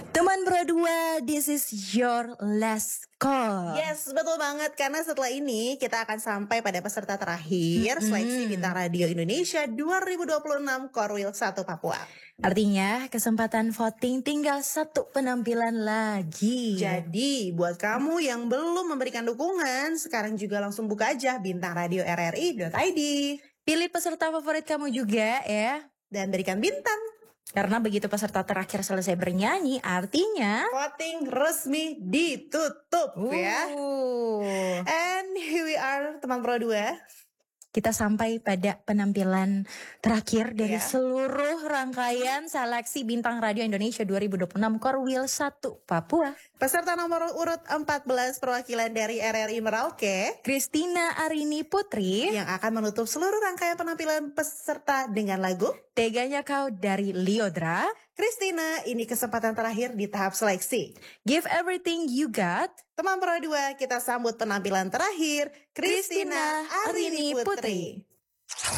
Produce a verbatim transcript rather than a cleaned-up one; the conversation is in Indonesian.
Teman berdua, this is your last call. Yes, betul banget. Karena setelah ini kita akan sampai pada peserta terakhir mm-hmm. seleksi Bintang Radio Indonesia dua ribu dua puluh enam Korwil satu Papua. Artinya kesempatan voting tinggal satu penampilan lagi. Jadi buat kamu yang belum memberikan dukungan, sekarang juga langsung buka aja bintang radio r r i dot i d. Pilih peserta favorit kamu juga ya. Dan berikan bintang. Karena begitu peserta terakhir selesai bernyanyi, artinya voting resmi ditutup uh. ya. And here we are, teman Pro dua. Kita sampai pada penampilan terakhir dari yeah. seluruh rangkaian seleksi Bintang Radio Indonesia dua ribu dua puluh enam Korwil satu Papua. Peserta nomor urut empat belas perwakilan dari R R I Merauke, Christina Arini Putri, yang akan menutup seluruh rangkaian penampilan peserta dengan lagu Teganya Kau dari Liodra. Christina, ini kesempatan terakhir di tahap seleksi. Give everything you got. Teman Pro dua, kita sambut penampilan terakhir Christina Arini Putri.